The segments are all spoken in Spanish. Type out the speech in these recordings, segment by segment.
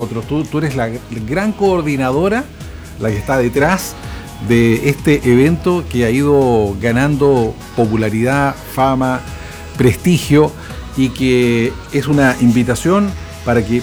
nosotros. Tú eres la gran coordinadora, la que está detrás de este evento que ha ido ganando popularidad, fama, prestigio, y que es una invitación para que,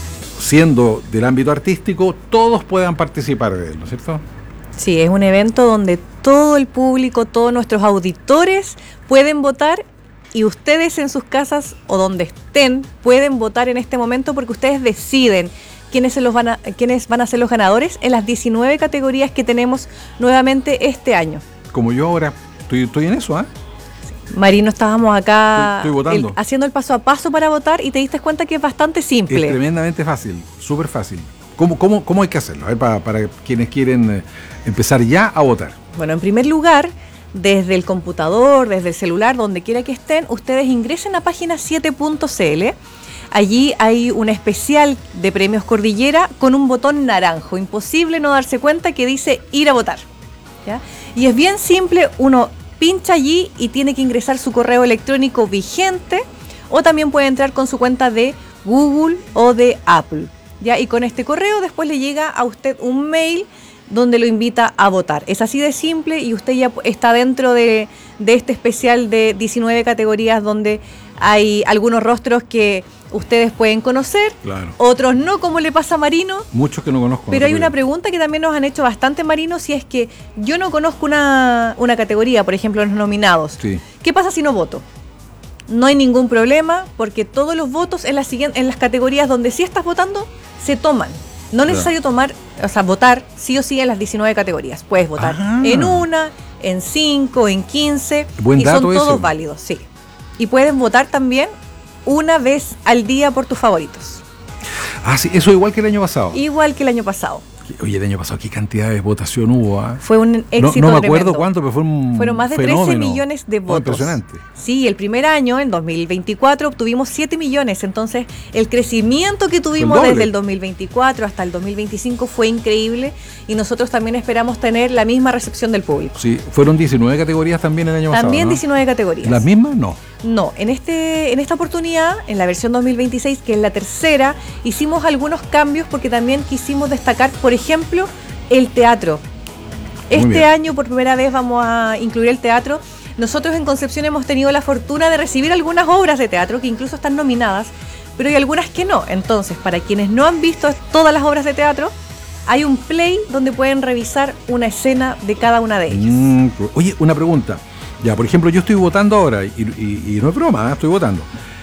siendo del ámbito artístico, todos puedan participar de él, ¿no es cierto? Sí, es un evento donde todo el público, todos nuestros auditores pueden votar, y ustedes en sus casas o donde estén pueden votar en este momento, porque ustedes deciden quiénes van a ser los ganadores en las 19 categorías que tenemos nuevamente este año. Como yo ahora estoy en eso, ¿ah? Marino, estábamos acá estoy votando, haciendo el paso a paso para votar, y te diste cuenta que es bastante simple. Es tremendamente fácil, súper fácil. ¿Cómo hay que hacerlo? A ver, para quienes quieren empezar ya a votar. Bueno, en primer lugar, desde el computador, desde el celular, donde quiera que estén, ustedes ingresen a página7.cl. Allí hay un especial de Premios Cordillera con un botón naranjo. Imposible no darse cuenta que dice ir a votar, ¿ya? Y es bien simple, uno pincha allí y tiene que ingresar su correo electrónico vigente, o también puede entrar con su cuenta de Google o de Apple, ¿ya? Y con este correo después le llega a usted un mail donde lo invita a votar. Es así de simple, y usted ya está dentro de este especial de 19 categorías, donde hay algunos rostros que ustedes pueden conocer, claro, otros no, como le pasa a Marino. Muchos que no conozco. Pero hay una pregunta que también nos han hecho bastante, Marino, si es que yo no conozco una categoría, por ejemplo, los nominados. Sí. ¿Qué pasa si no voto? No hay ningún problema, porque todos los votos en las categorías donde sí estás votando se toman. No es necesario votar sí o sí en las 19 categorías. Puedes votar en una, en 5, en 15. Buen dato, son todos ese. válidos, sí. Y pueden votar también una vez al día por tus favoritos. Ah, sí, eso igual que el año pasado. Igual que el año pasado. Oye, el año pasado, ¿qué cantidad de votación hubo? Fue un éxito no me acuerdo tremendo. cuánto, pero fueron más de 13 millones de votos. Impresionante. Sí, el primer año, en 2024, obtuvimos 7 millones. Entonces, el crecimiento que tuvimos desde el 2024 hasta el 2025 fue increíble, y nosotros también esperamos tener la misma recepción del público. Sí, fueron 19 categorías también el año pasado. También, ¿no? 19 categorías. ¿Las mismas? No. No, en esta oportunidad, en la versión 2026, que es la tercera, hicimos algunos cambios porque también quisimos destacar, por ejemplo, el teatro. Este año por primera vez vamos a incluir el teatro. Nosotros en Concepción hemos tenido la fortuna de recibir algunas obras de teatro que incluso están nominadas, pero hay algunas que no. Entonces, para quienes no han visto todas las obras de teatro, hay un play donde pueden revisar una escena de cada una de ellas. Oye, una pregunta. Ya, por ejemplo, yo estoy votando ahora, y no es broma, estoy votando.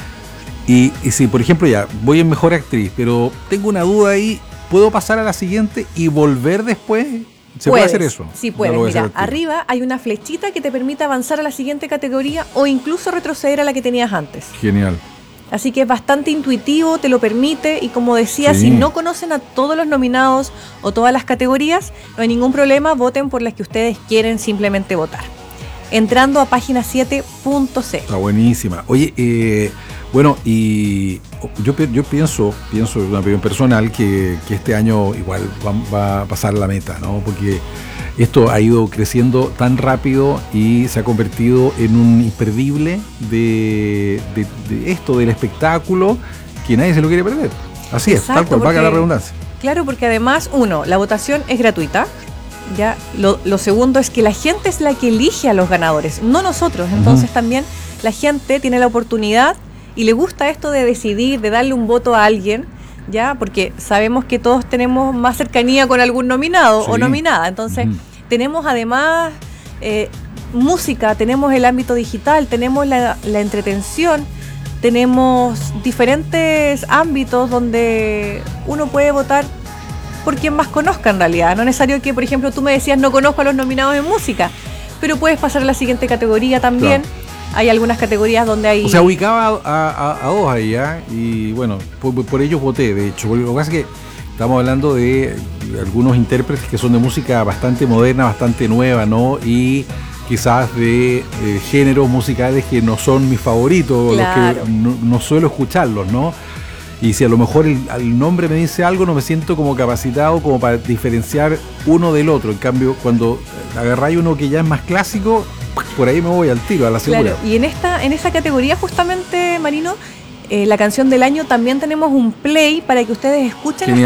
Y si, por ejemplo, ya voy en mejor actriz, pero tengo una duda ahí, ¿puedo pasar a la siguiente y volver después? ¿Puede hacer eso? Sí, puedes. Mira, arriba hay una flechita que te permite avanzar a la siguiente categoría o incluso retroceder a la que tenías antes. Genial. Así que es bastante intuitivo, te lo permite, y como decía, si no conocen a todos los nominados o todas las categorías, no hay ningún problema, voten por las que ustedes quieren simplemente votar. Entrando a página7.cl. Está buenísima. Oye, bueno, y yo pienso, es una opinión personal, que este año igual va a pasar la meta, ¿no? Porque esto ha ido creciendo tan rápido y se ha convertido en un imperdible de esto, del espectáculo, que nadie se lo quiere perder. Así es, tal cual, valga la redundancia. Claro, porque además, la votación es gratuita. Ya, lo segundo es que la gente es la que elige a los ganadores, no nosotros. Entonces también la gente tiene la oportunidad y le gusta esto de decidir, de darle un voto a alguien, ya, porque sabemos que todos tenemos más cercanía con algún nominado o nominada. Entonces tenemos además música, tenemos el ámbito digital, tenemos la entretención, tenemos diferentes ámbitos donde uno puede votar por quien más conozca en realidad. No es necesario que, por ejemplo, tú me decías no conozco a los nominados en música, pero puedes pasar a la siguiente categoría también. Claro. Hay algunas categorías donde hay... O sea, ubicaba a dos ahí, ¿ya? Y bueno, por ellos voté, de hecho. Lo que pasa es que estamos hablando de algunos intérpretes que son de música bastante moderna, bastante nueva, ¿no? Y quizás de géneros musicales que no son mis favoritos, claro, los que no suelo escucharlos, ¿no? Y si a lo mejor el nombre me dice algo, no me siento como capacitado como para diferenciar uno del otro. En cambio, cuando agarráis uno que ya es más clásico, por ahí me voy al tiro, a la segura. Claro, y en esa categoría justamente, Marino, la canción del año, también tenemos un play para que ustedes escuchen